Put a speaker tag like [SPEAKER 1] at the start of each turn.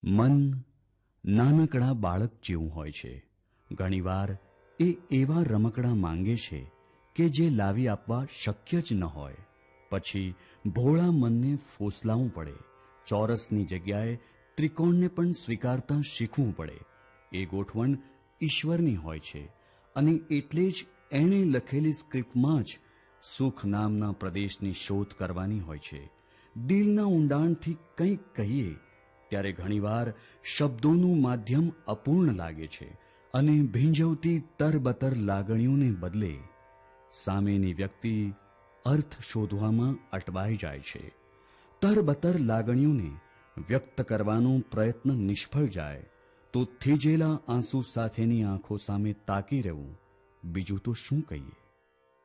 [SPEAKER 1] મન નાનકડા બાળક જેવું હોય છે. ઘણીવાર એ એવા રમકડાં માંગે છે કે જે લાવી આપવા શક્ય જ ન હોય. પછી ભોળા મનને ફોસલાવવું પડે. ચોરસની જગ્યાએ ત્રિકોણને પણ સ્વીકારતા શીખવું પડે. એ ગોઠવણ ઈશ્વરની હોય છે અને એટલે જ એણે લખેલી સ્ક્રિપ્ટમાં જ સુખ નામના પ્રદેશની શોધ કરવાની હોય છે. દિલના ઊંડાણથી કંઈક કહીએ ત્યારે ઘણીવાર શબ્દોનું માધ્યમ અપૂર્ણ લાગે છે અને ભીંજવતી તરબતર લાગણીઓને બદલે સામેની વ્યક્તિ અર્થ શોધવામાં અટવાઈ જાય છે. તરબતર લાગણીઓને વ્યક્ત કરવાનો પ્રયત્ન નિષ્ફળ જાય તો થીજેલા આંસુ સાથેની આંખો સામે તાકી રહેવું, બીજું તો શું કહીએ.